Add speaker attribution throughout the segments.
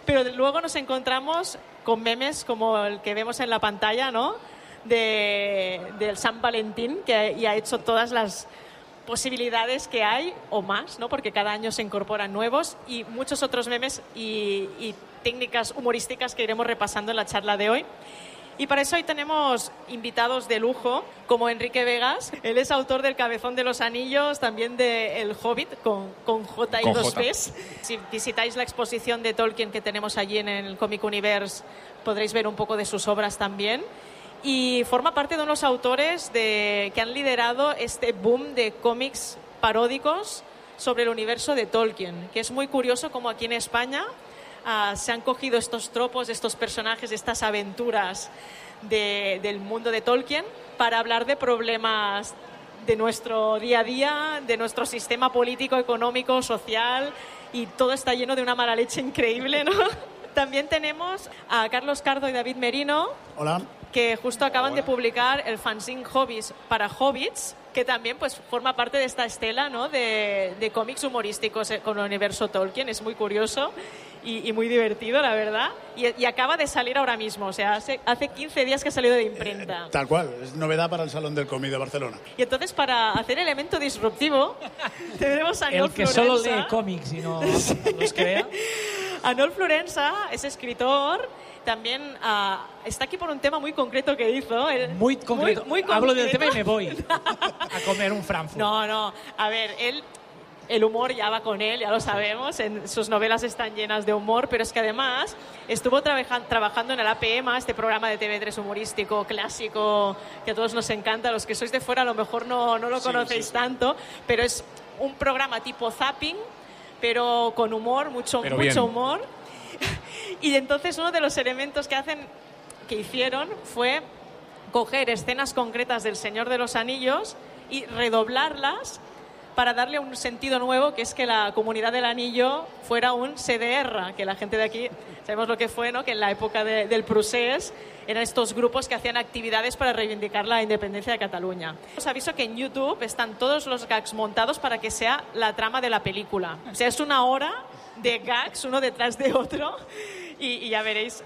Speaker 1: Pero luego nos encontramos con memes como el que vemos en la pantalla, ¿no? Del San Valentín, que ya ha hecho todas las posibilidades que hay, o más, ¿no? Porque cada año se incorporan nuevos, y muchos otros memes y técnicas humorísticas que iremos repasando en la charla de hoy. Y para eso hoy tenemos invitados de lujo, como Enrique Vegas. Él es autor del Cabezón de los Anillos, también de El Hobbit, con J y dos Bs. Si visitáis la exposición de Tolkien que tenemos allí en el Comic Universe, podréis ver un poco de sus obras también. Y forma parte de unos autores que han liderado este boom de cómics paródicos sobre el universo de Tolkien, que es muy curioso como aquí en España se han cogido estos tropos, estos personajes, estas aventuras del mundo de Tolkien para hablar de problemas de nuestro día a día, de nuestro sistema político, económico, social, y todo está lleno de una mala leche increíble, ¿no? También tenemos a Carlos Cardo y David Merino.
Speaker 2: Hola.
Speaker 1: Que justo acaban de publicar el fanzine Hobbies para Hobbits, que también pues forma parte de esta estela, ¿no? de cómics humorísticos con el universo Tolkien. Es muy curioso y muy divertido, la verdad. Y acaba de salir ahora mismo, o sea, hace 15 días que ha salido de imprenta.
Speaker 2: Tal cual, es novedad para el Salón del Cómic de Barcelona.
Speaker 1: Y entonces, para hacer elemento disruptivo, tendremos a Anol Florensa.
Speaker 3: El que solo lee cómics y no los crea.
Speaker 1: Anol Florensa es escritor. También está aquí por un tema muy concreto que hizo.
Speaker 3: Muy concreto.
Speaker 1: Muy
Speaker 3: Hablo del tema y me voy a comer un Frankfurt.
Speaker 1: No. A ver, el humor ya va con él, ya lo sabemos. Sus novelas están llenas de humor, pero es que además estuvo trabajando en el APM, este programa de TV3 humorístico clásico que a todos nos encanta. Los que sois de fuera a lo mejor no lo conocéis tanto, pero es un programa tipo zapping, pero con humor, mucho humor. Y entonces uno de los elementos que hicieron fue coger escenas concretas del Señor de los Anillos y redoblarlas para darle un sentido nuevo, que es que la Comunidad del Anillo fuera un CDR, que la gente de aquí sabemos lo que fue, ¿no? Que en la época del Procés eran estos grupos que hacían actividades para reivindicar la independencia de Cataluña. Os aviso que en YouTube están todos los gags montados para que sea la trama de la película. O sea, es una hora de gags, uno detrás de otro, y ya veréis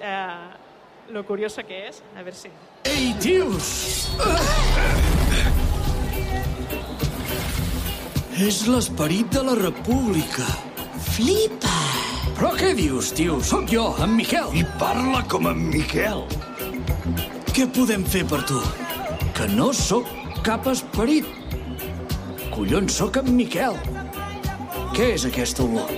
Speaker 1: lo curioso que es. A ver si...
Speaker 4: Ei, tios! És l'esperit de la república.
Speaker 5: Flipa!
Speaker 4: Però què dius, tio? Sóc jo, en Miquel.
Speaker 5: I parla com en Miquel.
Speaker 4: Què podem fer per tu? Que no sóc cap esperit. Collons, sóc en Miquel. Què és aquesta olor?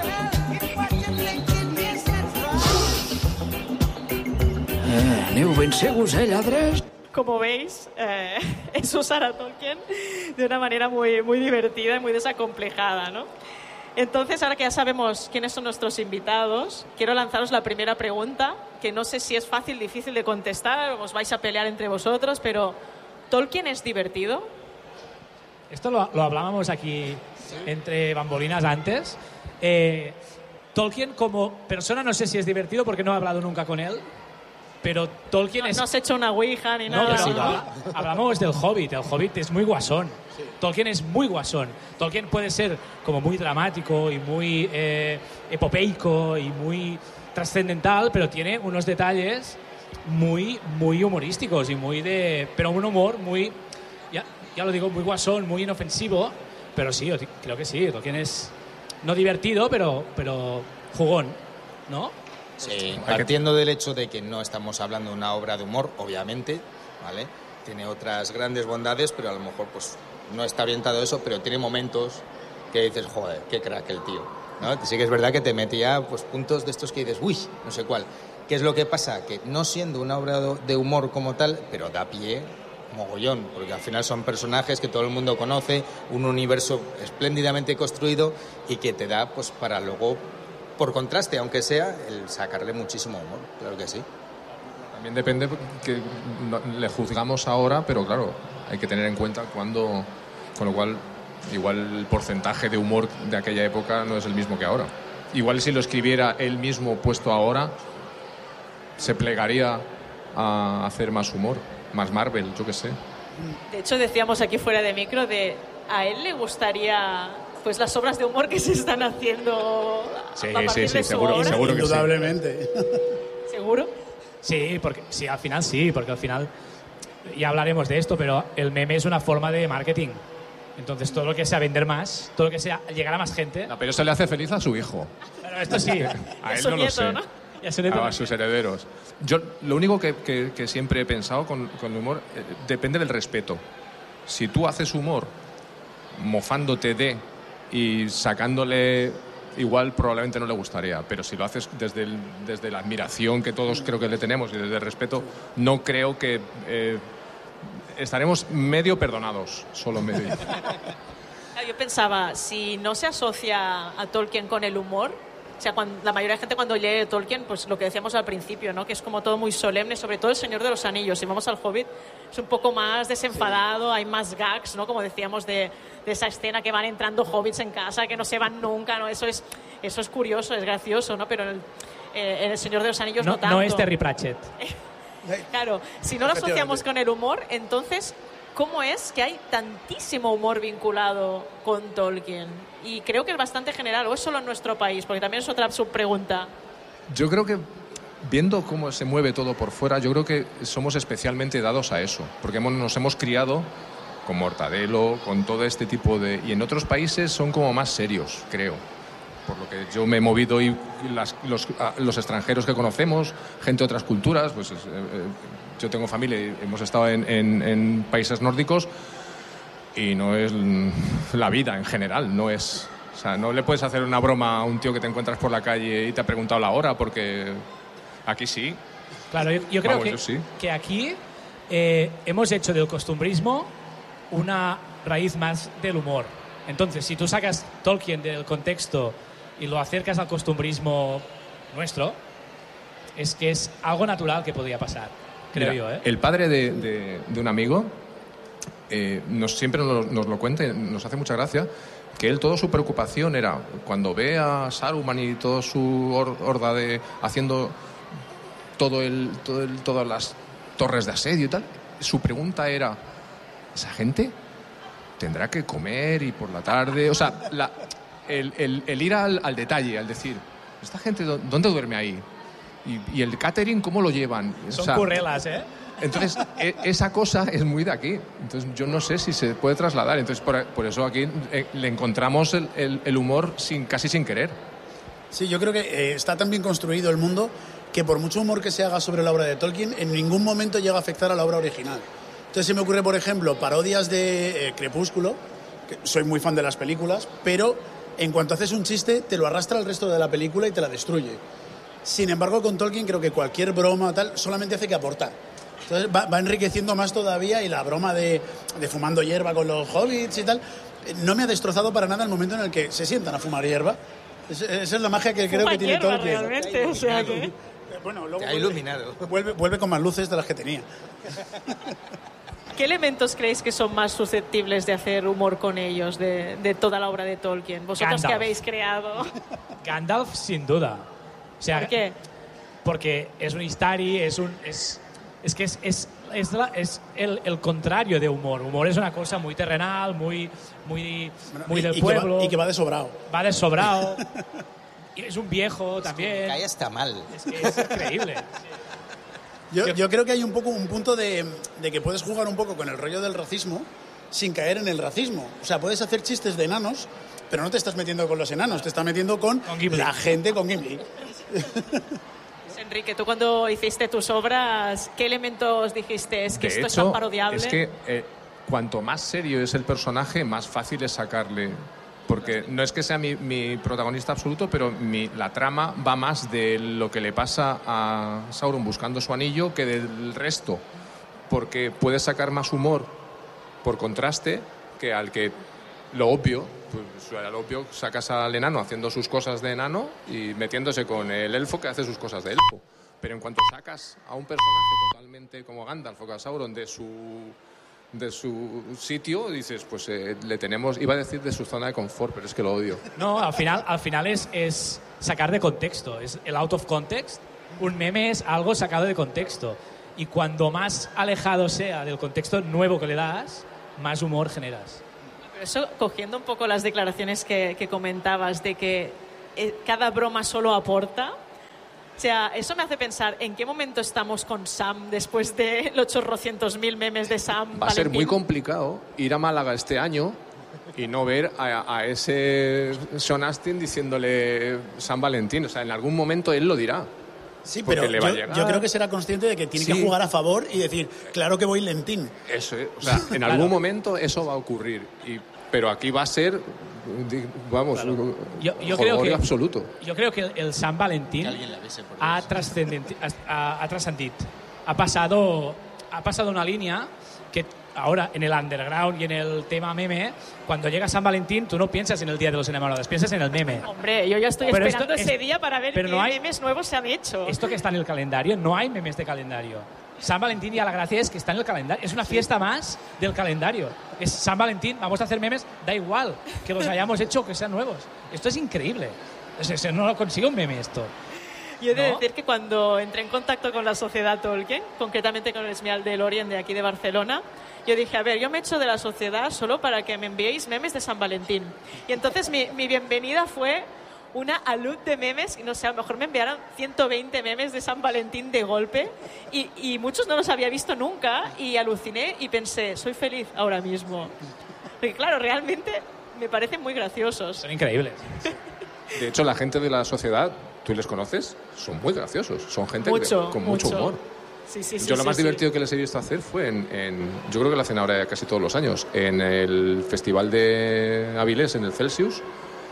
Speaker 4: Aneu ben segurs, lladres?
Speaker 1: Como veis, es usar a Tolkien de una manera muy, muy divertida y muy desacomplejada, ¿no? Entonces, ahora que ya sabemos quiénes son nuestros invitados, quiero lanzaros la primera pregunta, que no sé si es fácil, difícil de contestar, os vais a pelear entre vosotros, pero ¿Tolkien es divertido?
Speaker 3: Esto lo hablábamos aquí entre bambolinas antes. Tolkien como persona no sé si es divertido porque no he hablado nunca con él. Pero Tolkien
Speaker 1: no has hecho una ouija ni nada.
Speaker 3: No, pero hablamos del Hobbit. El Hobbit es muy guasón. Sí. Tolkien es muy guasón. Tolkien puede ser como muy dramático y muy epopeico y muy trascendental, pero tiene unos detalles muy, muy humorísticos y muy pero un humor muy, ya lo digo, muy guasón, muy inofensivo. Pero sí, yo creo que sí. Tolkien es no divertido, pero jugón, ¿no?
Speaker 6: Sí, partiendo del hecho de que no estamos hablando de una obra de humor, obviamente, ¿vale? Tiene otras grandes bondades, pero a lo mejor pues no está orientado a eso, pero tiene momentos que dices, joder, qué crack el tío, ¿no? Sí que es verdad que te metía pues puntos de estos que dices, uy, no sé cuál. ¿Qué es lo que pasa? Que no siendo una obra de humor como tal, pero da pie mogollón, porque al final son personajes que todo el mundo conoce, un universo espléndidamente construido y que te da pues para luego, por contraste, aunque sea, el sacarle muchísimo humor, claro que sí.
Speaker 7: También depende que le juzgamos ahora, pero claro, hay que tener en cuenta cuándo, con lo cual igual el porcentaje de humor de aquella época no es el mismo que ahora. Igual si lo escribiera él mismo puesto ahora, se plegaría a hacer más humor, más Marvel, yo qué sé.
Speaker 1: De hecho, decíamos aquí fuera de micro, a él le gustaría pues las obras de humor que se están haciendo a partir de su
Speaker 7: seguro,
Speaker 1: obra.
Speaker 7: seguro que sí.
Speaker 2: Indudablemente.
Speaker 1: ¿Seguro?
Speaker 3: Sí, porque al final ya hablaremos de esto, pero el meme es una forma de marketing. Entonces todo lo que sea vender más, todo lo que sea llegar a más gente.
Speaker 7: No, pero eso le hace feliz a su hijo.
Speaker 3: Pero esto sí.
Speaker 7: A él
Speaker 1: su
Speaker 7: no lo
Speaker 1: nieto,
Speaker 7: sé.
Speaker 1: ¿no?
Speaker 3: Y a su nieto.
Speaker 7: A sus herederos. Yo lo único que siempre he pensado con el humor depende del respeto. Si tú haces humor mofándote de y sacándole, igual probablemente no le gustaría, pero si lo haces desde la admiración que todos creo que le tenemos y desde el respeto, no creo que estaremos medio perdonados, solo medio.
Speaker 1: Yo pensaba, si no se asocia a Tolkien con el humor, o sea, la mayoría de gente cuando lee Tolkien, pues lo que decíamos al principio, ¿no? Que es como todo muy solemne, sobre todo El Señor de los Anillos. Si vamos al Hobbit, es un poco más desenfadado, hay más gags, ¿no? Como decíamos de esa escena que van entrando hobbits en casa, que no se van nunca, ¿no? Eso es curioso, es gracioso, ¿no? Pero en El Señor de los Anillos no tanto.
Speaker 3: No es Terry Pratchett.
Speaker 1: Claro, si no lo asociamos con el humor, entonces, ¿cómo es que hay tantísimo humor vinculado con Tolkien? Y creo que es bastante general, o es solo en nuestro país, porque también es otra subpregunta.
Speaker 7: Yo creo que, viendo cómo se mueve todo por fuera, yo creo que somos especialmente dados a eso, porque nos hemos criado con Mortadelo, con todo este tipo de... Y en otros países son como más serios, creo. Por lo que yo me he movido y los extranjeros que conocemos, gente de otras culturas, pues yo tengo familia y hemos estado en países nórdicos y no es la vida en general, no es... O sea, no le puedes hacer una broma a un tío que te encuentras por la calle y te ha preguntado la hora, porque aquí sí.
Speaker 3: Claro, yo creo
Speaker 7: Vamos, sí.
Speaker 3: que aquí hemos hecho del costumbrismo una raíz más del humor. Entonces, si tú sacas Tolkien del contexto y lo acercas al costumbrismo nuestro, es que es algo natural que podría pasar, creo yo.
Speaker 7: El padre de un amigo siempre nos lo cuenta y nos hace mucha gracia, que él, toda su preocupación era, cuando ve a Saruman y toda su horda haciendo todas las torres de asedio y tal, su pregunta era, ¿esa gente tendrá que comer y por la tarde? O sea, el ir al detalle, al decir, ¿esta gente dónde duerme ahí? ¿Y el catering cómo lo llevan?
Speaker 3: Son currelas, ¿eh?
Speaker 7: Entonces, esa cosa es muy de aquí. Entonces, yo no sé si se puede trasladar. Entonces, por eso aquí le encontramos el humor casi sin querer.
Speaker 2: Sí, yo creo que está tan bien construido el mundo que por mucho humor que se haga sobre la obra de Tolkien, en ningún momento llega a afectar a la obra original. Entonces se me ocurre, por ejemplo, parodias de Crepúsculo, que soy muy fan de las películas, pero en cuanto haces un chiste, te lo arrastra al resto de la película y te la destruye. Sin embargo, con Tolkien creo que cualquier broma o tal solamente hace que aportar. Entonces va enriqueciendo más todavía, y la broma de fumando hierba con los hobbits y tal, no me ha destrozado para nada el momento en el que se sientan a fumar hierba. Esa es la magia que creo que tiene Tolkien.
Speaker 1: Realmente, o sea que...
Speaker 2: Bueno, luego
Speaker 6: te ha iluminado.
Speaker 2: Vuelve con más luces de las que tenía.
Speaker 1: ¿Qué elementos creéis que son más susceptibles de hacer humor con ellos, de toda la obra de Tolkien? Vosotros
Speaker 3: Gandalf.
Speaker 1: que habéis creado.
Speaker 3: Gandalf, sin duda. O sea,
Speaker 1: ¿Por qué?
Speaker 3: Porque es un Istari, es el contrario de humor. Humor es una cosa muy terrenal, muy del pueblo.
Speaker 2: Y que va de sobrado.
Speaker 3: Va de sobrado. Y es un viejo también.
Speaker 6: Que está mal.
Speaker 3: Es que es increíble.
Speaker 2: Yo creo que hay un punto de que puedes jugar un poco con el rollo del racismo sin caer en el racismo. O sea, puedes hacer chistes de enanos, pero no te estás metiendo con los enanos, te estás metiendo con la gente, con Gimli.
Speaker 1: Enrique, tú cuando hiciste tus obras, ¿qué elementos dijiste? Es que
Speaker 7: De
Speaker 1: esto es
Speaker 7: hecho,
Speaker 1: tan parodiable.
Speaker 7: Es que cuanto más serio es el personaje, más fácil es sacarle. Porque no es que sea mi protagonista absoluto, pero la trama va más de lo que le pasa a Sauron buscando su anillo que del resto. Porque puedes sacar más humor por contraste que al que lo obvio. Pues al obvio sacas al enano haciendo sus cosas de enano y metiéndose con el elfo que hace sus cosas de elfo. Pero en cuanto sacas a un personaje totalmente como Gandalf o como Sauron de su sitio, dices, pues le tenemos, iba a decir de su zona de confort, pero es que lo odio.
Speaker 3: No, al final es sacar de contexto, es el out of context. Un meme es algo sacado de contexto. Y cuando más alejado sea del contexto nuevo que le das, más humor generas.
Speaker 1: Eso, cogiendo un poco las declaraciones que comentabas de que cada broma solo aporta, o sea, eso me hace pensar en qué momento estamos con Sam después de los 800.000 memes de Sam.
Speaker 7: Va a ser
Speaker 1: Valentín.
Speaker 7: muy complicado ir a Málaga este año y no ver a ese Sean Astin diciéndole San Valentín. O sea, en algún momento él lo dirá.
Speaker 2: Sí,
Speaker 7: Porque
Speaker 2: pero
Speaker 7: le va a llegar.
Speaker 2: yo creo que será consciente de que tiene que jugar a favor y decir, claro que voy lentín.
Speaker 7: Eso es. O sea, en algún momento eso va a ocurrir. Pero aquí va a ser, vamos,
Speaker 3: Yo creo que
Speaker 7: absoluto.
Speaker 3: Yo creo que el San Valentín ha trascendido, ha pasado una línea que ahora en el underground y en el tema meme, cuando llega San Valentín tú no piensas en el Día de los Enamorados, piensas en el meme.
Speaker 1: Hombre, yo ya estoy
Speaker 3: Pero
Speaker 1: esperando
Speaker 3: esto
Speaker 1: ese
Speaker 3: es-
Speaker 1: día para ver
Speaker 3: pero
Speaker 1: qué
Speaker 3: no hay-
Speaker 1: memes nuevos se han hecho.
Speaker 3: Esto que está en el calendario, no hay memes de calendario. San Valentín, ya la gracia es que está en el calendario. Es una fiesta más del calendario. Es San Valentín, vamos a hacer memes, da igual que los hayamos hecho o que sean nuevos. Esto es increíble. No lo consigue un meme esto.
Speaker 1: Yo he de
Speaker 3: ¿No?
Speaker 1: decir que cuando entré en contacto con la sociedad Tolkien, concretamente con el Esmial de Lorien de aquí de Barcelona, yo dije, a ver, yo me echo de la sociedad solo para que me enviéis memes de San Valentín. Y entonces mi bienvenida fue una alud de memes, y no sé, a lo mejor me enviaron 120 memes de San Valentín de golpe, y muchos no los había visto nunca, y aluciné y pensé, soy feliz ahora mismo. Porque claro, realmente me parecen muy graciosos.
Speaker 3: Son increíbles.
Speaker 7: De hecho, la gente de la sociedad, ¿tú les conoces? Son muy graciosos. Son gente con mucho humor.
Speaker 1: Sí, sí, sí,
Speaker 7: Yo lo
Speaker 1: sí,
Speaker 7: más
Speaker 1: sí.
Speaker 7: divertido que les he visto hacer fue yo creo que lo hacen ahora casi todos los años, en el Festival de Avilés, en el Celsius.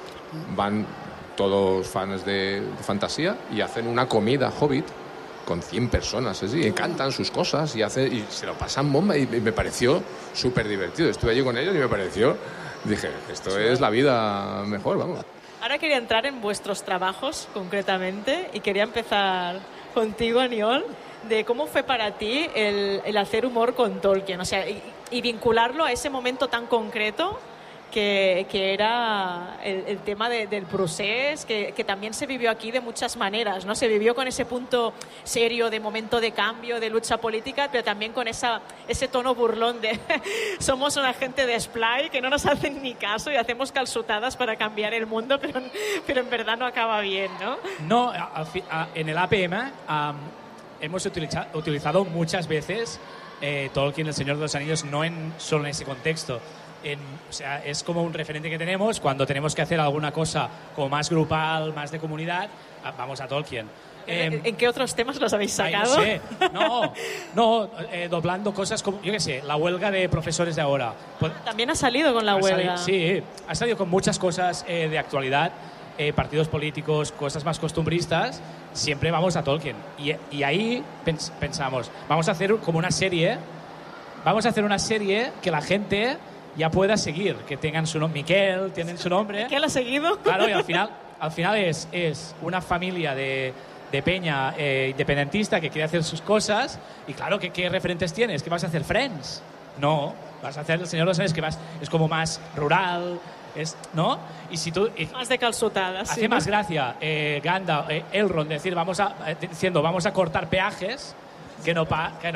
Speaker 7: Van todos fans de fantasía y hacen una comida Hobbit con 100 personas, así, y cantan sus cosas y se lo pasan bomba y me pareció súper divertido. Estuve allí con ellos y me pareció, dije, esto es la vida mejor, vamos.
Speaker 1: Ahora quería entrar en vuestros trabajos concretamente y quería empezar contigo, Aniol, de cómo fue para ti el hacer humor con Tolkien, o sea, y vincularlo a ese momento tan concreto que era el tema del procés, que también se vivió aquí de muchas maneras, ¿no? Se vivió con ese punto serio de momento de cambio, de lucha política, pero también con ese tono burlón de somos una gente de splay que no nos hacen ni caso y hacemos calzutadas para cambiar el mundo, pero en verdad no acaba bien, ¿no?
Speaker 3: No, en el APM hemos utilizado muchas veces Tolkien, El Señor de los Anillos, no solo en ese contexto. O sea, es como un referente que tenemos cuando tenemos que hacer alguna cosa como más grupal, más de comunidad, vamos a Tolkien.
Speaker 1: ¿En qué otros temas los habéis
Speaker 3: Ay,
Speaker 1: sacado?
Speaker 3: no sé. Doblando cosas como, yo qué sé, la huelga de profesores de ahora.
Speaker 1: También ha salido con la huelga.
Speaker 3: Sí, ha salido con muchas cosas de actualidad, partidos políticos, cosas más costumbristas. Siempre vamos a Tolkien. Y ahí pensamos, vamos a hacer como una serie. Vamos a hacer una serie que la gente ya pueda seguir, que tengan su nombre. Miquel, tienen su nombre.
Speaker 1: ¿Miquel ha seguido?
Speaker 3: Claro, y al final es una familia de peña independentista que quiere hacer sus cosas. Y claro, ¿qué referentes tienes? ¿Qué vas a hacer? ¿Friends? No, vas a hacer El Señor de los Anillos, que es como más rural, ¿no? Y si tú...
Speaker 1: Más de calzutadas.
Speaker 3: Hace
Speaker 1: sí,
Speaker 3: más
Speaker 1: ¿no?
Speaker 3: gracia Gandalf, Elrond, diciendo vamos a cortar peajes que no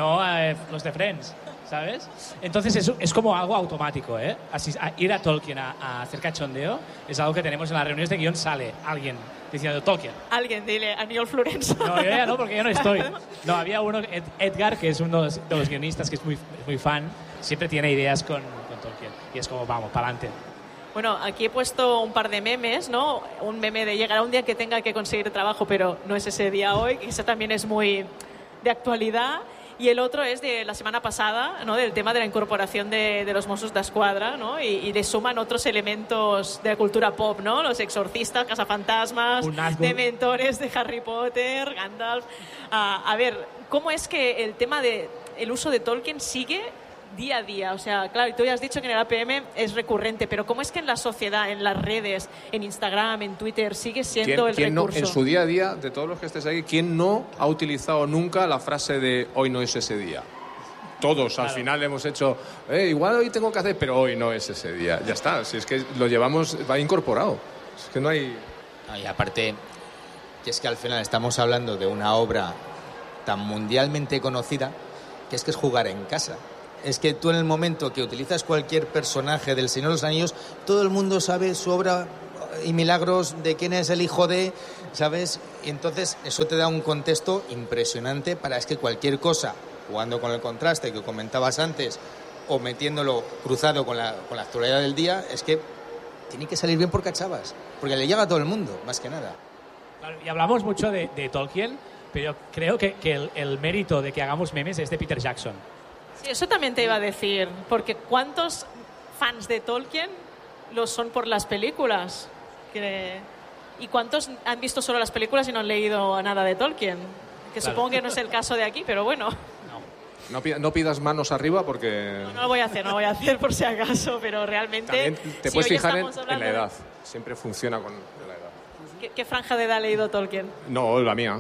Speaker 3: los de Friends, ¿sabes? Entonces es como algo automático, ¿eh? Ir a Tolkien a hacer cachondeo es algo que tenemos en las reuniones de guión, sale alguien diciendo Tolkien.
Speaker 1: Alguien, dile, Aniol Florenzo.
Speaker 3: No, yo ya no, porque yo no estoy. No, había uno, Edgar, que es uno de los guionistas, que es muy fan, siempre tiene ideas con Tolkien. Y es como, vamos, para adelante.
Speaker 1: Bueno, aquí he puesto un par de memes, ¿no? Un meme de llegará un día que tenga que conseguir trabajo, pero no es ese día hoy, que ese también es muy de actualidad. Y el otro es de la semana pasada, ¿no? Del tema de la incorporación de los Mossos d'Esquadra, ¿no? Y le suman otros elementos de la cultura pop, ¿no? Los exorcistas, cazafantasmas, dementores de Harry Potter, Gandalf. A ver, ¿cómo es que el tema el uso de Tolkien sigue día a día? O sea, claro, tú ya has dicho que en el APM es recurrente, pero ¿cómo es que en la sociedad, en las redes, en Instagram, en Twitter, sigue siendo el
Speaker 7: ¿Quién
Speaker 1: recurso?
Speaker 7: en su día a día, de todos los que estéis aquí, ¿quién no ha utilizado nunca la frase de hoy no es ese día? Todos, al final hemos hecho, igual hoy tengo que hacer, pero hoy no es ese día. Ya está, si es que lo llevamos, va incorporado. Es que no hay...
Speaker 6: Y aparte, que es que al final estamos hablando de una obra tan mundialmente conocida que es jugar en casa. es que tú en el momento que utilizas cualquier personaje del Señor de los Anillos, todo el mundo sabe su obra y milagros de quién es el hijo de, ¿sabes? Y entonces eso te da un contexto impresionante para es que cualquier cosa, jugando con el contraste que comentabas antes o metiéndolo cruzado con la actualidad del día, es que tiene que salir bien por cachavas, porque le llega a todo el mundo, más que nada.
Speaker 3: Claro, y hablamos mucho de Tolkien, pero creo que el mérito de que hagamos memes es de Peter Jackson.
Speaker 1: Sí, eso también te iba a decir, porque ¿cuántos fans de Tolkien lo son por las películas? ¿Y cuántos han visto solo las películas y no han leído nada de Tolkien? Que claro. Supongo que no es el caso de aquí, pero bueno.
Speaker 7: No pidas manos arriba porque...
Speaker 1: No lo voy a hacer por si acaso, pero realmente...
Speaker 7: También te puedes fijar en la edad. Siempre funciona con la edad.
Speaker 1: ¿Qué franja de edad ha leído Tolkien?
Speaker 7: No, la mía.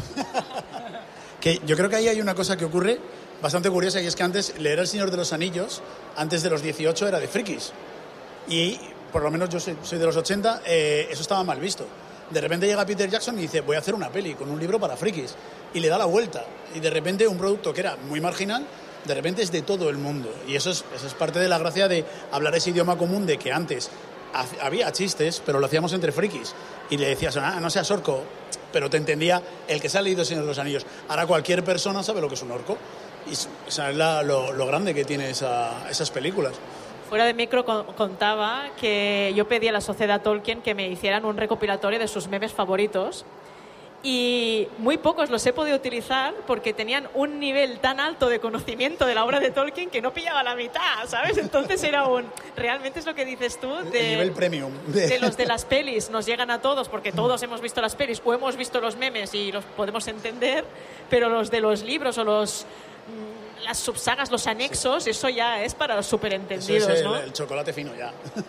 Speaker 2: Que yo creo que ahí hay una cosa que ocurre bastante curiosa, y es que antes leer El Señor de los Anillos, antes de los 18, era de frikis. Y por lo menos yo soy de los 80, eso estaba mal visto. De repente llega Peter Jackson y dice, voy a hacer una peli con un libro para frikis. Y le da la vuelta. Y de repente un producto que era muy marginal, de repente es de todo el mundo. Y eso es parte de la gracia de hablar ese idioma común, de que antes había chistes, pero lo hacíamos entre frikis. Y le decías, no seas orco, pero te entendía el que se ha leído El Señor de los Anillos. Ahora cualquier persona sabe lo que es un orco. Y esa es lo grande que tiene esas películas.
Speaker 1: Fuera de micro contaba que yo pedí a la Sociedad Tolkien que me hicieran un recopilatorio de sus memes favoritos, y muy pocos los he podido utilizar porque tenían un nivel tan alto de conocimiento de la obra de Tolkien que no pillaba la mitad, ¿sabes? Entonces era realmente es lo que dices tú,
Speaker 2: el nivel premium.
Speaker 1: De los de las pelis nos llegan a todos porque todos hemos visto las pelis o hemos visto los memes y los podemos entender, pero los de los libros o las subsagas, los anexos, sí. Eso ya es para los superentendidos,
Speaker 2: eso es
Speaker 1: ¿no?
Speaker 2: El chocolate fino ya.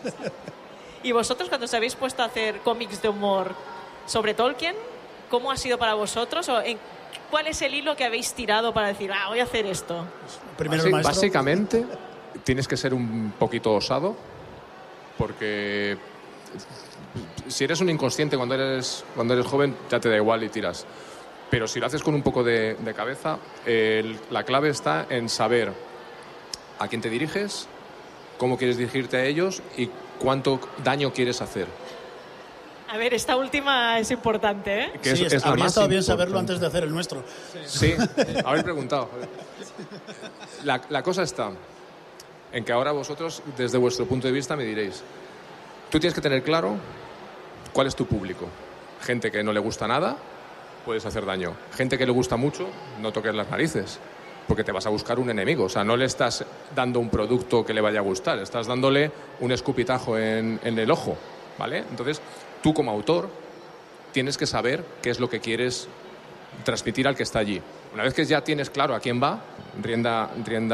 Speaker 1: ¿Y vosotros cuando os habéis puesto a hacer cómics de humor sobre Tolkien, cómo ha sido para vosotros? ¿Cuál es el hilo que habéis tirado para decir, voy a hacer esto?
Speaker 7: Básicamente, tienes que ser un poquito osado, porque si eres un inconsciente cuando eres joven, ya te da igual y tiras. Pero si lo haces con un poco de cabeza, la clave está en saber a quién te diriges, cómo quieres dirigirte a ellos y cuánto daño quieres hacer.
Speaker 1: A ver, esta última es importante, ¿eh?
Speaker 2: Sí, habría estado bien saberlo antes de hacer el nuestro.
Speaker 7: Sí, habéis preguntado. La cosa está en que ahora vosotros, desde vuestro punto de vista, me diréis, tú tienes que tener claro cuál es tu público. Gente que no le gusta nada, puedes hacer daño. Gente que le gusta mucho, no toques las narices, porque te vas a buscar un enemigo. O sea, no le estás dando un producto que le vaya a gustar, estás dándole un escupitajo en el ojo, ¿vale? Entonces, tú como autor tienes que saber qué es lo que quieres transmitir al que está allí. Una vez que ya tienes claro a quién va, rienda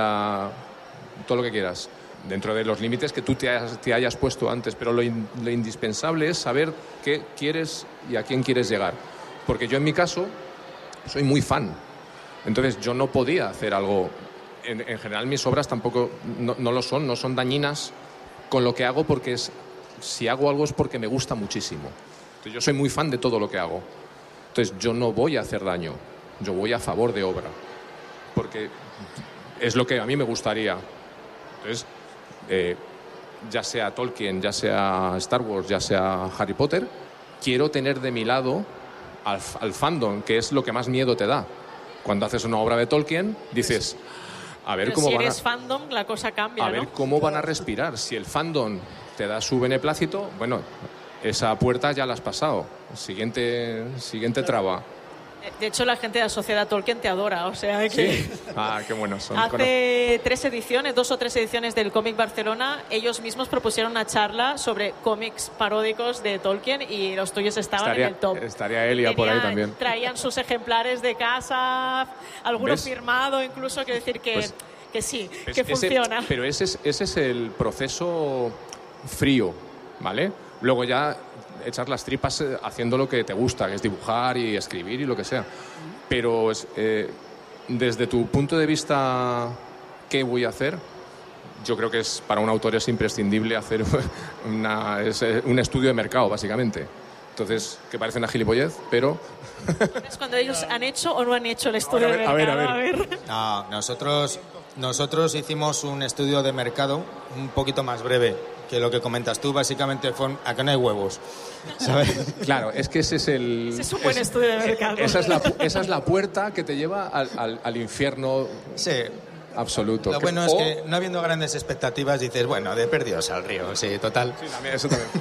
Speaker 7: todo lo que quieras, dentro de los límites que tú te hayas puesto antes, pero lo indispensable es saber qué quieres y a quién quieres llegar. Porque yo en mi caso soy muy fan, entonces yo no podía hacer algo, en general mis obras tampoco no lo son, no son dañinas con lo que hago, porque si hago algo es porque me gusta muchísimo. Entonces yo soy muy fan de todo lo que hago, entonces yo no voy a hacer daño, yo voy a favor de obra, porque es lo que a mí me gustaría. Entonces, ya sea Tolkien, ya sea Star Wars, ya sea Harry Potter, quiero tener de mi lado al fandom, que es lo que más miedo te da. Cuando haces una obra de Tolkien, dices, a ver cómo
Speaker 1: si eres fandom, la cosa cambia,
Speaker 7: a ver cómo van a respirar. Si el fandom te da su beneplácito, bueno, esa puerta ya la has pasado. Siguiente traba.
Speaker 1: De hecho, la gente de la Sociedad Tolkien te adora, o sea que...
Speaker 7: Sí. Qué buenos son.
Speaker 1: Hace 2 o 3 ediciones del Cómic Barcelona, ellos mismos propusieron una charla sobre cómics paródicos de Tolkien y los tuyos estaban en el top.
Speaker 7: Estaría Elia por ahí también.
Speaker 1: Traían sus ejemplares de casa, alguno firmado, incluso, quiero decir que sí, que funciona.
Speaker 7: Pero ese es el proceso frío, ¿vale? Luego ya echar las tripas haciendo lo que te gusta, que es dibujar y escribir y lo que sea. Pero desde tu punto de vista, ¿qué voy a hacer? Yo creo que para un autor es imprescindible hacer un estudio de mercado, básicamente. Entonces, que parece una gilipollez, pero...
Speaker 1: ¿Es cuando ellos han hecho o no han hecho el estudio de mercado?
Speaker 7: A ver.
Speaker 6: No, nosotros Nosotros hicimos un estudio de mercado un poquito más breve que lo que comentas tú. Básicamente fue acá no hay huevos, ¿sabes?
Speaker 7: Claro, es que ese es el...
Speaker 1: Ese es un buen estudio de mercado.
Speaker 7: Esa es la puerta que te lleva al infierno
Speaker 6: Sí.
Speaker 7: absoluto.
Speaker 6: Lo bueno es que no habiendo grandes expectativas dices, bueno, de perdidos al río, sí, total.
Speaker 7: Sí, también, eso también.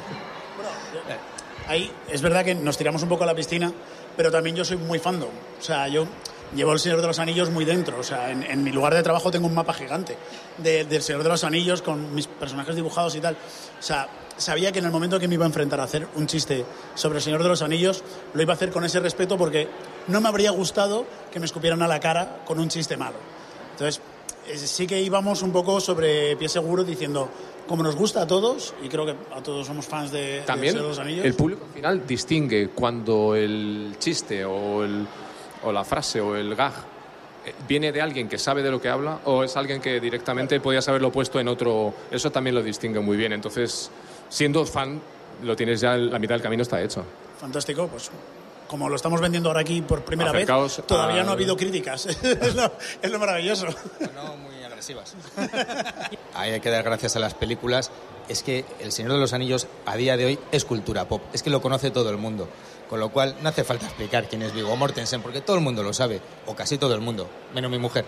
Speaker 2: Ahí es verdad que nos tiramos un poco a la piscina, pero también yo soy muy fandom. O sea, yo llevo El Señor de los Anillos muy dentro. O sea, en mi lugar de trabajo tengo un mapa gigante del Señor de los Anillos con mis personajes dibujados y tal. O sea, sabía que en el momento que me iba a enfrentar a hacer un chiste sobre El Señor de los Anillos, lo iba a hacer con ese respeto porque no me habría gustado que me escupieran a la cara con un chiste malo. Entonces, sí que íbamos un poco sobre pie seguro diciendo, como nos gusta a todos, y creo que a todos somos fans de
Speaker 7: También
Speaker 2: Señor de los Anillos.
Speaker 7: el público al final distingue cuando el chiste o la frase o el gag viene de alguien que sabe de lo que habla o es alguien que directamente podías haberlo puesto en otro. Eso también lo distingue muy bien. Entonces, siendo fan, lo tienes ya, la mitad del camino está hecho.
Speaker 2: Fantástico, pues como lo estamos vendiendo ahora aquí por primera
Speaker 7: Acercaos
Speaker 2: vez, todavía no ha habido críticas. es lo maravilloso.
Speaker 6: No muy agresivas. Ahí hay que dar gracias a las películas. Es que El Señor de los Anillos a día de hoy es cultura pop. Es que lo conoce todo el mundo. Con lo cual no hace falta explicar quién es Viggo Mortensen, porque todo el mundo lo sabe, o casi todo el mundo, menos mi mujer.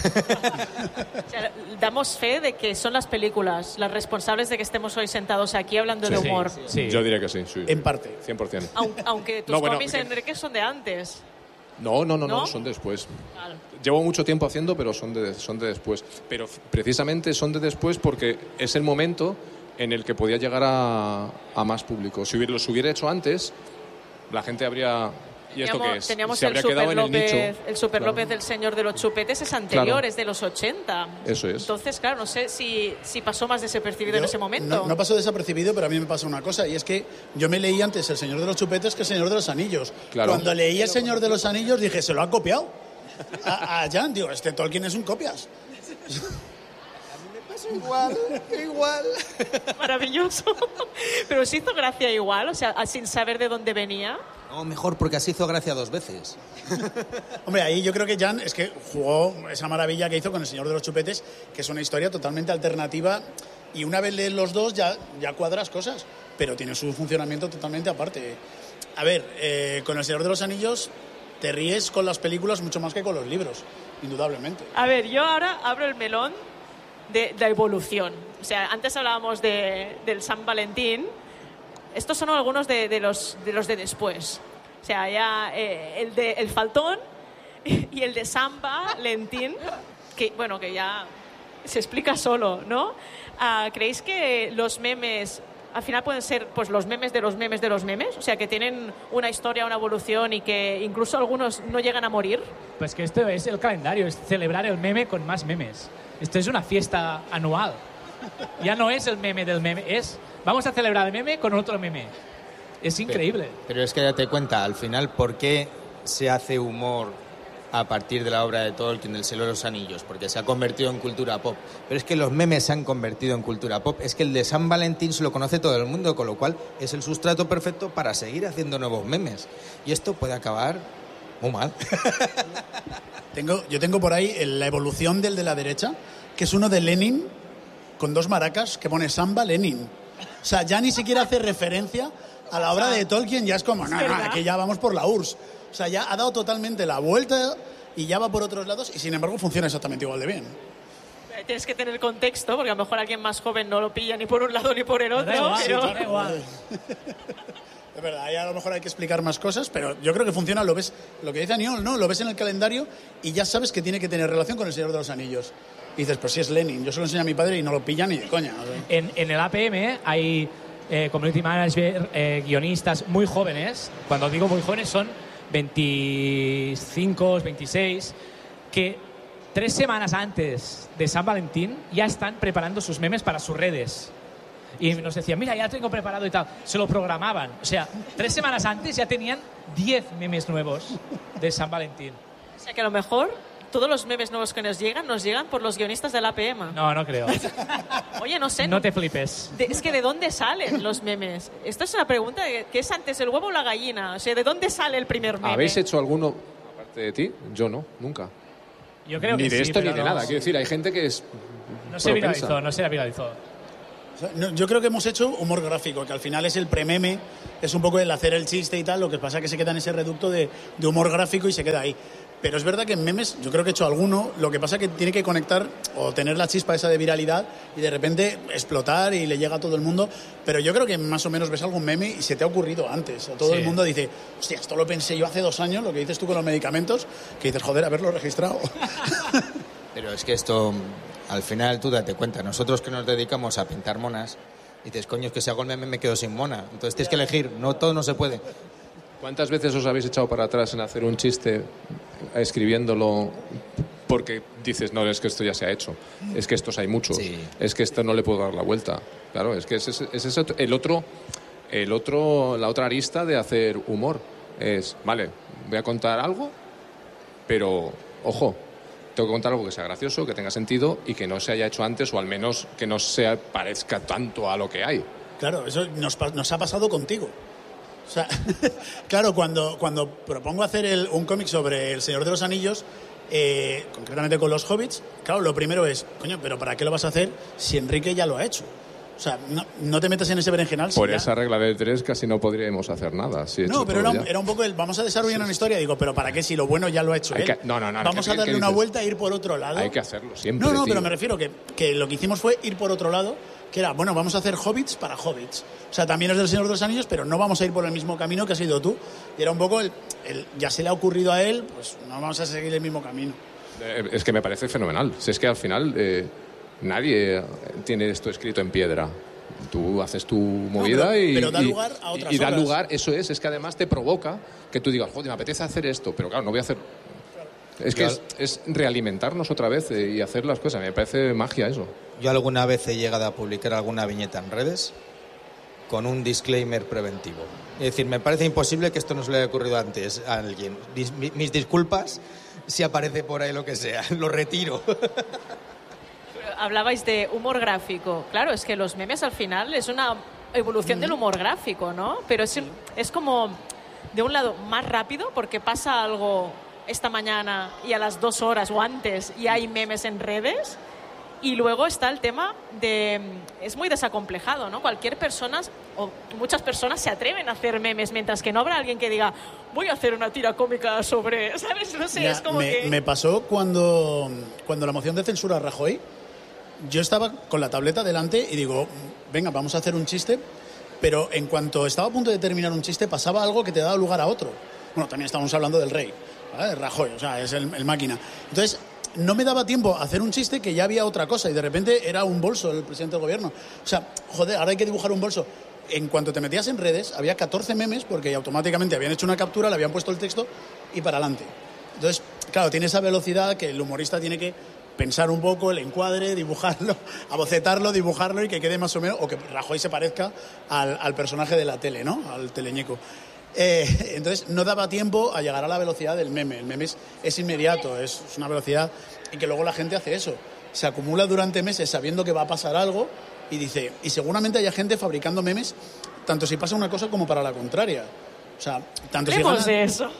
Speaker 1: O sea, damos fe de que son las películas las responsables de que estemos hoy sentados aquí hablando de humor.
Speaker 3: Sí.
Speaker 7: Yo diría que sí, sí.
Speaker 2: En parte.
Speaker 7: 100%.
Speaker 1: Aunque tus
Speaker 7: No, bueno,
Speaker 1: cómics, Enrique, son de antes.
Speaker 7: No,
Speaker 1: ¿No?
Speaker 7: son después.
Speaker 1: Claro.
Speaker 7: Llevo mucho tiempo haciendo, pero son de después. Pero precisamente son de después porque es el momento en el que podía llegar a más público. Si los hubiera hecho antes, la gente habría... ¿Y esto qué es?
Speaker 1: Teníamos
Speaker 7: Se
Speaker 1: el
Speaker 7: habría
Speaker 1: Super
Speaker 7: quedado en el
Speaker 1: López,
Speaker 7: nicho.
Speaker 1: el Super
Speaker 7: Claro.
Speaker 1: López del Señor de los Chupetes es anterior,
Speaker 7: Claro.
Speaker 1: es de los 80.
Speaker 7: Eso es.
Speaker 1: Entonces, claro, no sé si pasó más desapercibido en
Speaker 2: Yo-
Speaker 1: ese momento.
Speaker 2: No pasó desapercibido, pero a mí me pasa una cosa, y es que yo me leí antes El Señor de los Chupetes que El Señor de los Anillos.
Speaker 7: Claro.
Speaker 2: Cuando leí El Señor de los Anillos dije, se lo ha copiado a Jan. Digo, este Tolkien es un copias.
Speaker 6: Igual.
Speaker 1: Maravilloso. Pero se hizo gracia igual, o sea, sin saber de dónde venía.
Speaker 6: No, mejor, porque así hizo gracia 2 veces.
Speaker 2: Hombre, ahí yo creo que Jan es que jugó esa maravilla que hizo con El Señor de los Chupetes, que es una historia totalmente alternativa, y una vez lees los dos ya cuadras cosas, pero tiene su funcionamiento totalmente aparte. A ver, con El Señor de los Anillos te ríes con las películas mucho más que con los libros, indudablemente.
Speaker 1: A ver, yo ahora abro el melón de la evolución. O sea, antes hablábamos del San Valentín. Estos son algunos de los de después. O sea, ya el faltón y el de San Valentín, que bueno, que ya se explica solo, ¿no? ¿Creéis que los memes al final pueden ser pues los memes de los memes de los memes? O sea, que tienen una historia, una evolución y que incluso algunos no llegan a morir.
Speaker 3: Pues que esto es el calendario, es celebrar el meme con más memes. Esto es una fiesta anual. Ya no es el meme del meme, es vamos a celebrar el meme con otro meme. Es increíble.
Speaker 6: Pero es que date cuenta, al final, ¿por qué se hace humor a partir de la obra de Tolkien, del Señor de los Anillos? Porque se ha convertido en cultura pop. Pero es que los memes se han convertido en cultura pop. Es que el de San Valentín se lo conoce todo el mundo, con lo cual es el sustrato perfecto para seguir haciendo nuevos memes. Y esto puede acabar muy mal.
Speaker 2: Yo tengo por ahí la evolución del de la derecha, que es uno de Lenin con 2 maracas que pone Samba Lenin. O sea, ya ni siquiera hace referencia a la obra de Tolkien, ya es como, no, aquí ya vamos por la URSS. O sea, ya ha dado totalmente la vuelta y ya va por otros lados y sin embargo funciona exactamente igual de bien.
Speaker 1: Tienes que tener contexto, porque a lo mejor alguien más joven no lo pilla ni por un lado ni por el otro.
Speaker 3: Da igual,
Speaker 1: pero-
Speaker 3: da igual.
Speaker 2: Es verdad, ahí a lo mejor hay que explicar más cosas, pero yo creo que funciona, lo ves, lo que dice Aniol, ¿no? Lo ves en el calendario y ya sabes que tiene que tener relación con El Señor de los Anillos. Y dices, pues si es Lenin, yo se lo enseño a mi padre y no lo pilla ni de coña. O sea.
Speaker 3: En el APM hay community manager, guionistas muy jóvenes. Cuando digo muy jóvenes son 25, 26, que 3 semanas antes de San Valentín ya están preparando sus memes para sus redes. Y nos decían, mira, ya tengo preparado y tal. Se lo programaban. O sea, 3 semanas antes ya tenían 10 memes nuevos de San Valentín.
Speaker 1: O sea, que a lo mejor todos los memes nuevos que nos llegan por los guionistas del APM.
Speaker 3: No, no creo.
Speaker 1: Oye, no sé.
Speaker 3: No te flipes.
Speaker 1: Es que ¿de dónde salen los memes? Esto es una pregunta ¿qué es antes, el huevo o la gallina? O sea, ¿de dónde sale el primer meme?
Speaker 7: ¿Habéis hecho alguno aparte de ti? Yo no, nunca.
Speaker 3: Yo creo
Speaker 7: ni
Speaker 3: que
Speaker 7: de
Speaker 3: sí,
Speaker 7: esto ni
Speaker 3: pero
Speaker 7: de
Speaker 3: no-
Speaker 7: nada. Quiero decir, hay gente que es
Speaker 3: No se
Speaker 7: propensa.
Speaker 3: viralizó.
Speaker 2: O sea, no, yo creo que hemos hecho humor gráfico, que al final es el prememe, es un poco el hacer el chiste y tal, lo que pasa es que se queda en ese reducto de humor gráfico y se queda ahí. Pero es verdad que en memes yo creo que he hecho alguno, lo que pasa es que tiene que conectar o tener la chispa esa de viralidad y de repente explotar y le llega a todo el mundo. Pero yo creo que más o menos ves algún meme y se te ha ocurrido antes. A todo
Speaker 3: Sí.
Speaker 2: el mundo dice, hostia, esto lo pensé yo hace 2 años, lo que dices tú con los medicamentos, que dices, joder, haberlo registrado.
Speaker 6: Pero es que esto, al final, tú date cuenta, nosotros que nos dedicamos a pintar monas, dices, coño, es que si hago el meme me quedo sin mona. Entonces tienes que elegir, no todo no se puede.
Speaker 7: ¿Cuántas veces os habéis echado para atrás en hacer un chiste escribiéndolo porque dices, no, es que esto ya se ha hecho, es que estos hay muchos,
Speaker 6: Sí.
Speaker 7: es que esto no le puedo dar la vuelta? Claro, es que la otra arista de hacer humor es, vale, voy a contar algo, pero, ojo, tengo que contar algo que sea gracioso, que tenga sentido y que no se haya hecho antes, o al menos que no se parezca tanto a lo que hay.
Speaker 2: Claro, eso nos ha pasado contigo. O sea, claro, cuando propongo hacer un cómic sobre El Señor de los Anillos, concretamente con los hobbits, claro, lo primero es, coño, pero ¿para qué lo vas a hacer si Enrique ya lo ha hecho? O sea, no te metas en ese berenjenal.
Speaker 7: Por
Speaker 2: si ya-
Speaker 7: esa regla de 3 casi no podríamos hacer nada. Si he hecho
Speaker 2: No, pero
Speaker 7: todo ya.
Speaker 2: era un poco el vamos a desarrollar una historia. Digo, pero ¿para qué si lo bueno ya lo ha hecho
Speaker 7: Hay
Speaker 2: él?
Speaker 7: que- no,
Speaker 2: Vamos a darle
Speaker 7: ¿qué
Speaker 2: una
Speaker 7: dices?
Speaker 2: vuelta e ir por otro lado.
Speaker 7: Hay que hacerlo siempre.
Speaker 2: No,
Speaker 7: tío.
Speaker 2: pero me refiero que lo que hicimos fue ir por otro lado, que era, bueno, vamos a hacer hobbits para hobbits. O sea, también es del Señor de los Anillos, pero no vamos a ir por el mismo camino que has ido tú. Y era un poco ya se le ha ocurrido a él, pues no vamos a seguir el mismo camino.
Speaker 7: Es que me parece fenomenal. Si es que al final nadie tiene esto escrito en piedra. Tú haces tu movida
Speaker 2: pero da lugar a otras
Speaker 7: y da
Speaker 2: obras.
Speaker 7: lugar, eso es que además te provoca que tú digas, joder, me apetece hacer esto, pero claro, no voy a hacer... Es que es realimentarnos otra vez y hacer las cosas. Me parece magia eso.
Speaker 6: Yo alguna vez he llegado a publicar alguna viñeta en redes con un disclaimer preventivo. Es decir, me parece imposible que esto no se le haya ocurrido antes a alguien. Mis disculpas si aparece por ahí lo que sea. Lo retiro.
Speaker 1: Hablabais de humor gráfico. Claro, es que los memes al final es una evolución del humor gráfico, ¿no? Pero es como, de un lado, más rápido porque pasa algo esta mañana y a las 2 horas o antes y hay memes en redes. Y luego está el tema de... Es muy desacomplejado, ¿no? Cualquier persona, o muchas personas se atreven a hacer memes, mientras que no habrá alguien que diga, voy a hacer una tira cómica sobre... ¿Sabes? No sé,
Speaker 2: Mira,
Speaker 1: es como
Speaker 2: me pasó cuando la moción de censura a Rajoy, yo estaba con la tableta delante y digo, venga, vamos a hacer un chiste, pero en cuanto estaba a punto de terminar un chiste pasaba algo que te daba lugar a otro. Bueno, también estábamos hablando del rey, ¿vale? Rajoy, o sea, es el máquina. Entonces, no me daba tiempo a hacer un chiste que ya había otra cosa y de repente era un bolso el presidente del gobierno. O sea, joder, ahora hay que dibujar un bolso. En cuanto te metías en redes, había 14 memes porque automáticamente habían hecho una captura, le habían puesto el texto y para adelante. Entonces, claro, tiene esa velocidad que el humorista tiene que pensar un poco el encuadre, dibujarlo, abocetarlo, dibujarlo y que quede más o menos, o que Rajoy se parezca al personaje de la tele, ¿no? Al teleñeco. Entonces no daba tiempo a llegar a la velocidad del meme. El meme es inmediato, es una velocidad, y que luego la gente hace eso. Se acumula durante meses sabiendo que va a pasar algo y dice, y seguramente haya gente fabricando memes, tanto si pasa una cosa como para la contraria. O sea, tanto si
Speaker 1: hablemos
Speaker 2: gana,
Speaker 1: de eso.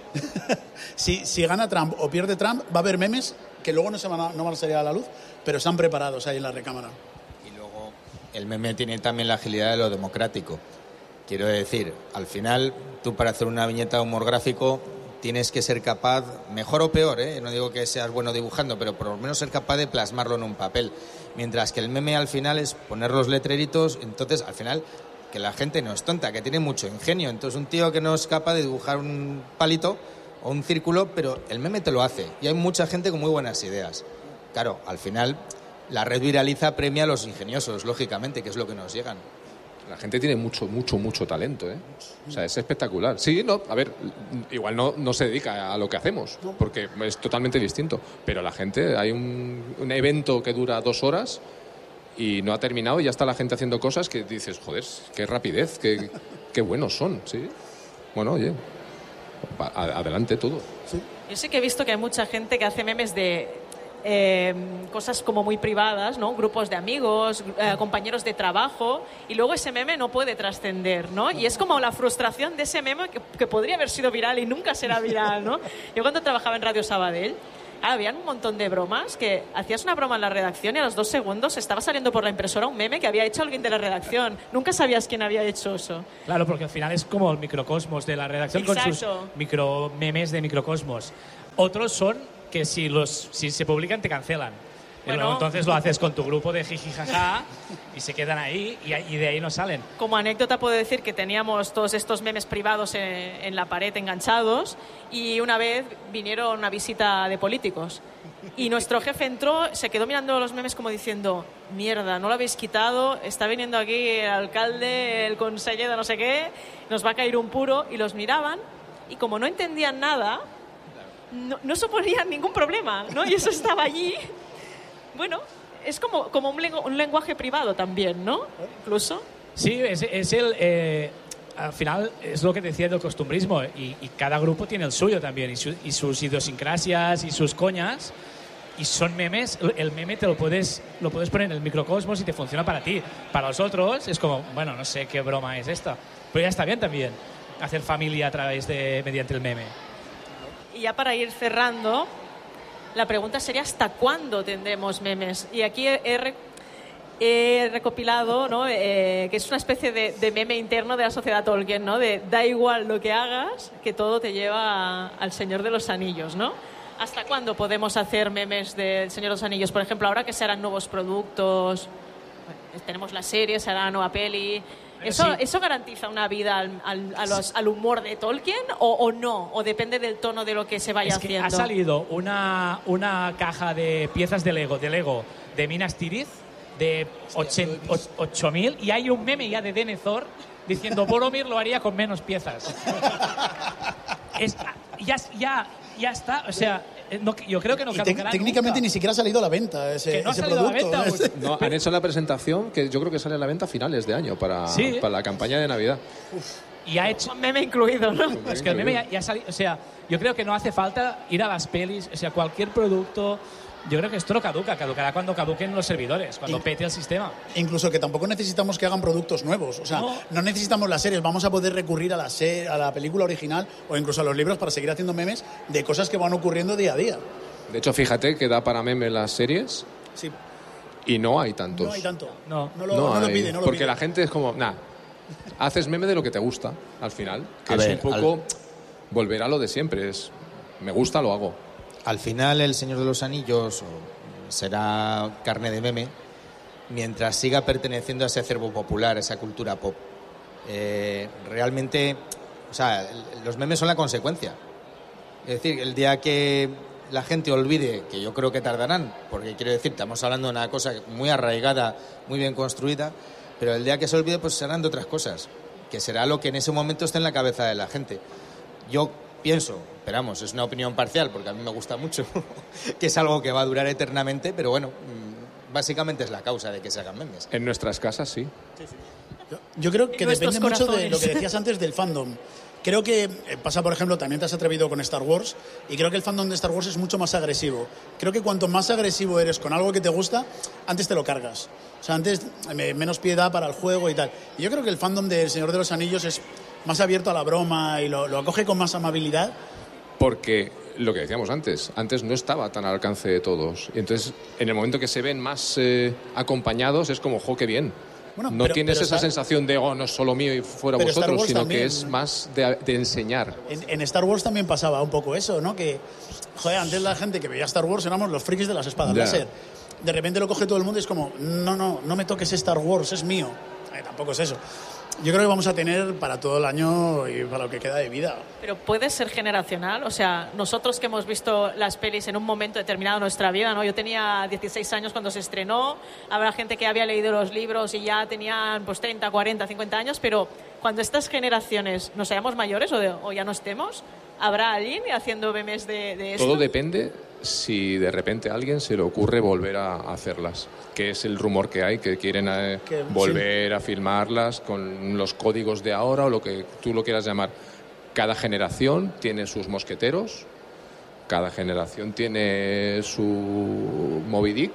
Speaker 2: si gana Trump o pierde Trump, va a haber memes que luego no van a salir a la luz, pero están preparados ahí en la recámara.
Speaker 6: Y luego el meme tiene también la agilidad de lo democrático. Quiero decir, al final, tú para hacer una viñeta de humor gráfico tienes que ser capaz, mejor o peor, no digo que seas bueno dibujando, pero por lo menos ser capaz de plasmarlo en un papel. Mientras que el meme al final es poner los letreritos, entonces al final que la gente no es tonta, que tiene mucho ingenio. Entonces un tío que no es capaz de dibujar un palito o un círculo, pero el meme te lo hace. Y hay mucha gente con muy buenas ideas. Claro, al final la red viraliza, premia a los ingeniosos, lógicamente, que es lo que nos llegan.
Speaker 7: La gente tiene mucho talento, ¿eh? O sea, es espectacular. Sí, no, a ver, igual no se dedica a lo que hacemos, porque es totalmente distinto. Pero la gente, hay un evento que dura 2 horas y no ha terminado y ya está la gente haciendo cosas que dices, joder, qué rapidez, qué buenos son, ¿sí? Bueno, oye, adelante todo.
Speaker 1: Yo sí que he visto que hay mucha gente que hace memes de cosas como muy privadas, ¿no? Grupos de amigos, compañeros de trabajo, y luego ese meme no puede trascender, ¿no? Y es como la frustración de ese meme que podría haber sido viral y nunca será viral, ¿no? Yo cuando trabajaba en Radio Sabadell, habían un montón de bromas que hacías una broma en la redacción y a los 2 segundos estaba saliendo por la impresora un meme que había hecho alguien de la redacción. Nunca sabías quién había hecho eso.
Speaker 3: Claro, porque al final es como el microcosmos de la redacción.
Speaker 1: Exacto.
Speaker 3: Con sus micro memes de microcosmos. Otros son que si se publican te cancelan.
Speaker 1: Bueno.
Speaker 3: Entonces lo haces con tu grupo de jiji jaja y se quedan ahí y de ahí no salen.
Speaker 1: Como anécdota puedo decir que teníamos todos estos memes privados en la pared enganchados y una vez vinieron una visita de políticos y nuestro jefe entró, se quedó mirando los memes como diciendo, mierda, no lo habéis quitado, está viniendo aquí el alcalde, el conseller de no sé qué, nos va a caer un puro, y los miraban y como no entendían nada, no suponían ningún problema, ¿no? Y eso estaba allí. Bueno, es como un lenguaje privado también, ¿no? Incluso.
Speaker 3: Sí, al final es lo que decía del costumbrismo y cada grupo tiene el suyo también y sus idiosincrasias y sus coñas y son memes. El meme lo puedes poner en el microcosmos y te funciona para ti. Para los otros es como, bueno, no sé qué broma es esta, pero ya está bien también hacer familia mediante el meme.
Speaker 1: Y ya para ir cerrando, la pregunta sería ¿hasta cuándo tendremos memes? Y aquí he recopilado, ¿no? Que es una especie de meme interno de la sociedad Tolkien, ¿no? De da igual lo que hagas, que todo te lleva al Señor de los Anillos, ¿no? ¿Hasta cuándo podemos hacer memes del Señor de los Anillos? Por ejemplo, ahora que se harán nuevos productos, tenemos la serie, se hará una nueva peli. ¿Eso garantiza una vida al humor de Tolkien o no? ¿O depende del tono de lo que se vaya haciendo?
Speaker 3: Ha salido una caja de piezas de Lego de Minas Tirith de 8.000 y hay un meme ya de Denethor diciendo Boromir lo haría con menos piezas. Ya está, o sea, yo creo que no caducará
Speaker 2: técnicamente
Speaker 3: nunca.
Speaker 2: Ni siquiera ha salido a la venta ese
Speaker 3: salido
Speaker 2: producto.
Speaker 3: a la venta.
Speaker 7: No, han hecho la presentación que yo creo que sale a la venta a finales de año para la campaña de Navidad.
Speaker 3: Y ha hecho
Speaker 1: un meme incluido, ¿no?
Speaker 3: Es que el meme ya salió, o sea, yo creo que no hace falta ir a las pelis, o sea, cualquier producto. Yo creo que esto no caducará cuando caduquen los servidores, cuando pete el sistema.
Speaker 2: Incluso que tampoco necesitamos que hagan productos nuevos. O sea, no necesitamos las series. Vamos a poder recurrir a la película original o incluso a los libros para seguir haciendo memes de cosas que van ocurriendo día a día.
Speaker 7: De hecho, fíjate que da para meme las series.
Speaker 2: Sí.
Speaker 7: Y no hay tantos.
Speaker 2: No hay tanto.
Speaker 3: No
Speaker 2: lo pide.
Speaker 7: Porque la gente es como, haces meme de lo que te gusta, al final. Que es un poco volver a lo de siempre. Me gusta, lo hago.
Speaker 6: Al final El Señor de los Anillos será carne de meme mientras siga perteneciendo a ese acervo popular, a esa cultura pop. Realmente, o sea, los memes son la consecuencia. Es decir, el día que la gente olvide, que yo creo que tardarán, porque quiero decir, estamos hablando de una cosa muy arraigada, muy bien construida, pero el día que se olvide, pues serán de otras cosas, que será lo que en ese momento esté en la cabeza de la gente. Yo pienso, esperamos, es una opinión parcial porque a mí me gusta mucho, que es algo que va a durar eternamente, pero bueno, básicamente es la causa de que se hagan memes.
Speaker 7: En nuestras casas, sí.
Speaker 2: Yo creo que depende mucho de lo que
Speaker 1: corazones.
Speaker 2: decías antes del fandom. Creo que pasa, por ejemplo, también te has atrevido con Star Wars y creo que el fandom de Star Wars es mucho más agresivo. Creo que cuanto más agresivo eres con algo que te gusta, antes te lo cargas. O sea, antes menos piedad para el juego y tal. Y yo creo que el fandom de El Señor de los Anillos es más abierto a la broma y lo acoge con más amabilidad.
Speaker 7: Porque lo que decíamos antes no estaba tan al alcance de todos. Y entonces, en el momento que se ven más acompañados, es como, ¡jo, qué bien!
Speaker 2: Bueno,
Speaker 7: no tienes esa sensación de, no es solo mío y fuera
Speaker 2: pero Star
Speaker 7: vosotros,
Speaker 2: Wars
Speaker 7: sino
Speaker 2: también,
Speaker 7: que es más de enseñar.
Speaker 2: En Star Wars también pasaba un poco eso, ¿no? Que, joder, antes la gente que veía Star Wars éramos los frikis de las espadas láser. De repente lo coge todo el mundo y es como, no me toques Star Wars, es mío. Tampoco es eso. Yo creo que vamos a tener para todo el año y para lo que queda de vida.
Speaker 1: Pero puede ser generacional, o sea, nosotros que hemos visto las pelis en un momento determinado de nuestra vida, ¿no? Yo tenía 16 años cuando se estrenó, habrá gente que había leído los libros y ya tenían pues 30, 40, 50 años, pero cuando estas generaciones nos seamos mayores o ya no estemos, ¿habrá alguien haciendo memes de esto?
Speaker 7: Todo depende si de repente a alguien se le ocurre volver a hacerlas, que es el rumor que hay, que quieren volver a filmarlas con los códigos de ahora o lo que tú lo quieras llamar. Cada generación tiene sus mosqueteros, cada generación tiene su Moby Dick.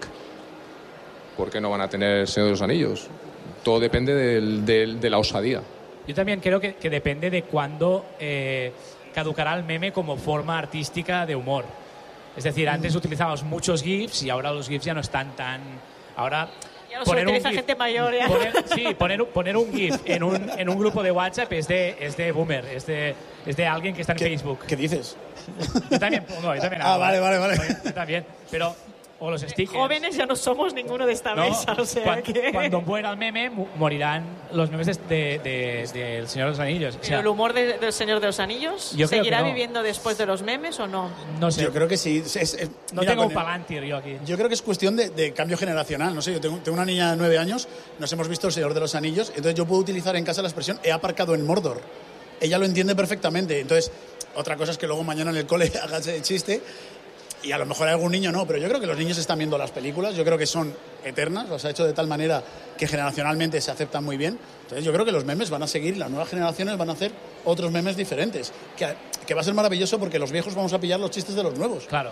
Speaker 7: ¿Por qué no van a tener El Señor de los Anillos? Todo depende de la osadía.
Speaker 3: Yo también creo que depende de cuándo caducará el meme como forma artística de humor. Es decir, antes utilizábamos muchos GIFs y ahora los GIFs ya no están tan... Ahora...
Speaker 1: Ya lo utiliza gente mayor, ya.
Speaker 3: Poner un GIF en un grupo de WhatsApp es de boomer, es de alguien que está en Facebook.
Speaker 2: ¿Qué dices?
Speaker 3: Yo también pongo, yo también hago.
Speaker 2: Vale.
Speaker 3: Yo también, pero... O los stickers.
Speaker 1: Jóvenes ya no somos ninguno de esta mesa, o sea que...
Speaker 3: Cuando muera el meme, morirán los memes del Señor de los Anillos.
Speaker 1: ¿Pero el humor del Señor de los Anillos seguirá viviendo después de los memes o no?
Speaker 3: No sé.
Speaker 2: Yo creo que sí.
Speaker 3: No tengo un Palantir yo aquí.
Speaker 2: Yo creo que es cuestión de cambio generacional. No sé, yo tengo una niña de 9 años, nos hemos visto El Señor de los Anillos, entonces yo puedo utilizar en casa la expresión he aparcado en Mordor. Ella lo entiende perfectamente. Entonces, otra cosa es que luego mañana en el cole haga ese chiste. Y a lo mejor hay algún niño no, pero yo creo que los niños están viendo las películas, yo creo que son eternas, los ha hecho de tal manera que generacionalmente se aceptan muy bien. Entonces yo creo que los memes van a seguir, las nuevas generaciones van a hacer otros memes diferentes, que va a ser maravilloso porque los viejos vamos a pillar los chistes de los nuevos.
Speaker 3: Claro.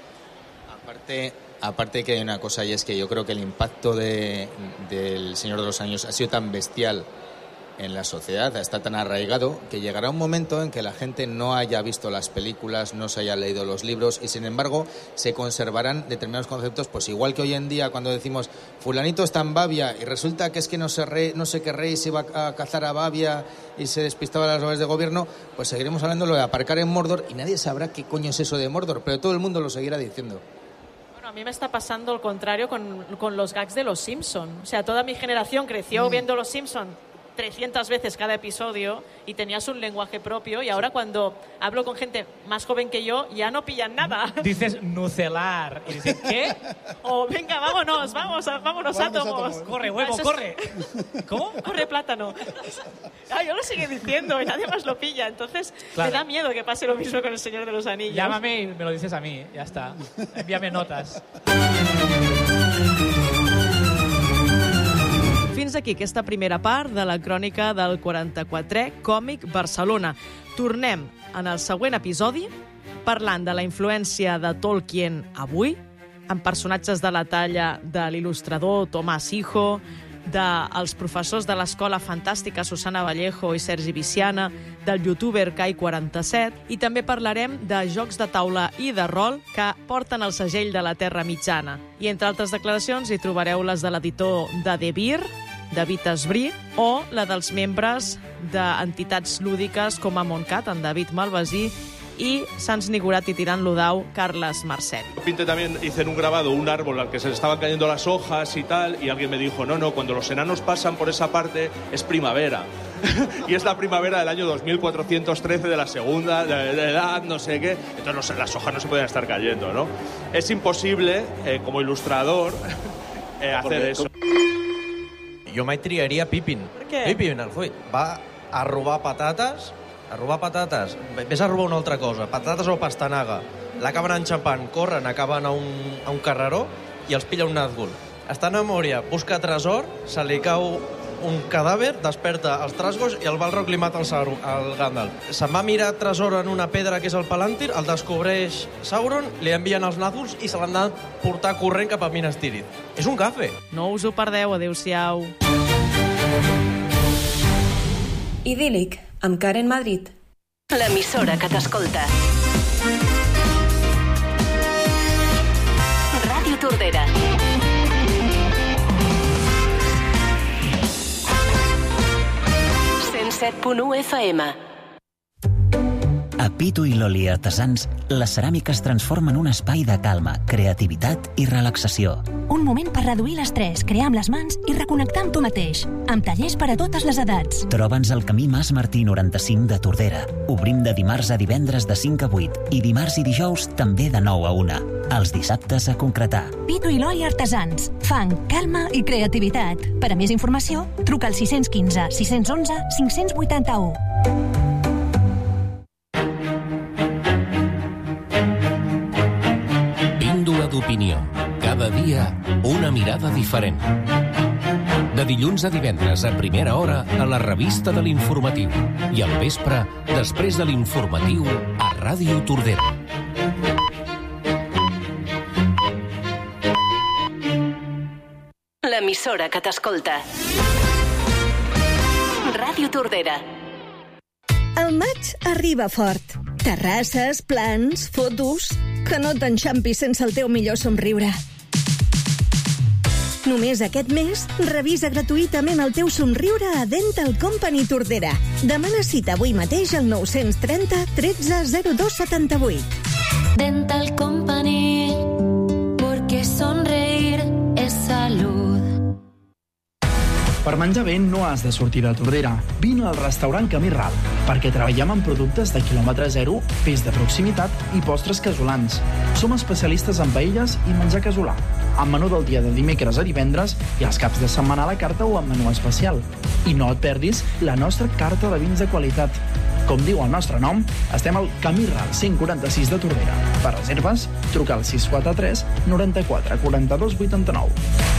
Speaker 6: Aparte que hay una cosa, y es que yo creo que el impacto del Señor de los Anillos ha sido tan bestial en la sociedad, está tan arraigado, que llegará un momento en que la gente no haya visto las películas, no se haya leído los libros y sin embargo se conservarán determinados conceptos, pues igual que hoy en día cuando decimos fulanito está en Bavia y resulta que es que no sé qué rey se iba a cazar a Bavia y se despistaba de las obras de gobierno, pues seguiremos hablando de aparcar en Mordor y nadie sabrá qué coño es eso de Mordor, pero todo el mundo lo seguirá diciendo.
Speaker 1: Bueno, a mí me está pasando al contrario con los gags de Los Simpson. O sea, toda mi generación creció viendo Los Simpson 300 veces cada episodio y tenías un lenguaje propio y ahora cuando hablo con gente más joven que yo ya no pillan nada.
Speaker 3: Dices nucelar y dicen ¿qué?
Speaker 1: O venga, vámonos átomos.
Speaker 3: Corre, huevo, corre. ¿Cómo?
Speaker 1: Corre, plátano. Yo lo sigo diciendo y nadie más lo pilla. Entonces me da miedo que pase lo mismo con El Señor de los Anillos.
Speaker 3: Llámame y me lo dices a mí, ya está. Envíame notas.
Speaker 1: Fins aquí aquesta primera part de la crònica del 44è Còmic Barcelona. Tornem en el següent episodi parlant de la influència de Tolkien avui, amb personatges de la talla de l'il·lustrador Tomàs Hijo, dels professors de l'Escola Fantàstica Susana Vallejo i Sergi Viciana, del youtuber Kai47 i també parlarem de jocs de taula i de rol que porten el segell de la Terra Mitjana. I entre altres declaracions hi trobareu les de l'editor de The Beer, David Esbrí, o la dels membres d'entitats lúdiques com a Montcat, en David Malvasí, y Sans Nigurat y Tirán Ludau, Carles Marcet.
Speaker 8: Pinté también, hice en un grabado un árbol al que se le estaban cayendo las hojas y tal, y alguien me dijo, no, cuando los enanos pasan por esa parte es primavera. Y es la primavera del año 2413 de la segunda de edad, no sé qué. Entonces las hojas no se pueden estar cayendo, ¿no? Es imposible, como ilustrador, hacer eso.
Speaker 9: Jo mai triaria Pippin.
Speaker 1: Per què?
Speaker 9: Pippin, el Hobbit, va a robar patates. Ves a robar una altra cosa, patates o pastanaga. L'acaben enxapant, corren, acaben a un carreró i els pilla un Nazgûl. Està a Mòria, busca tresor, se li cau un cadàver, desperta els Trasgos i el Balrog li mata el Gandalf. Se'n va mirar tresor en una pedra que és el Palantir, el descobreix Sauron, li envien els Nazgûls i se l'han de portar corrent cap a Minas Tirith. És un gafe.
Speaker 1: No us ho perdeu, adeu-siau.
Speaker 10: Idíl·lic, amb Karen Madrid.
Speaker 11: L'emissora que t'escolta. Ràdio Tordera. FM.
Speaker 12: A Pitu i l'Oli Artesans, les ceràmiques transformen un espai de calma, creativitat i relaxació.
Speaker 13: Un moment per reduir l'estrès, crear amb les mans i reconnectar amb tu mateix. Amb tallers per a totes les edats.
Speaker 12: Troba'ns al camí Mas Martí 95 de Tordera. Obrim de dimarts a divendres de 5 a 8 i dimarts i dijous també de 9 a 1. Els dissabtes a concretar.
Speaker 13: Pitu i l'Oli Artesans. Fang, calma i creativitat. Per a més informació, truca al 615 611 581.
Speaker 14: Píndola d'opinió. Cada dia una mirada diferent. De dilluns a divendres a primera hora a la revista de l'Informatiu. I al vespre, després de l'Informatiu, a Ràdio Tordera.
Speaker 11: L'emissora que t'escolta. Ràdio Tordera.
Speaker 15: El maig arriba fort. Terrasses, plans, fotos...
Speaker 13: Que no t'enxampis sense el teu millor somriure. Només aquest mes, revisa gratuïtament el teu somriure a Dental Company Tordera. Demana cita avui mateix al 930 13 02 78.
Speaker 15: Dental Company, porque sonreír es salud.
Speaker 16: Per menjar bé no has de sortir de Tordera. Vine al restaurant Camí Ral, perquè treballem amb productes de quilòmetre zero, peix de proximitat i postres casolans. Som especialistes en paelles i menjar casolà, amb menú del dia de dimecres a divendres i els caps de setmana a la carta o amb menú especial. I no et perdis la nostra carta de vins de qualitat. Com diu el nostre nom, estem al Camí Ral 146 de Tordera. Per reserves, truca al 643 94 42 89.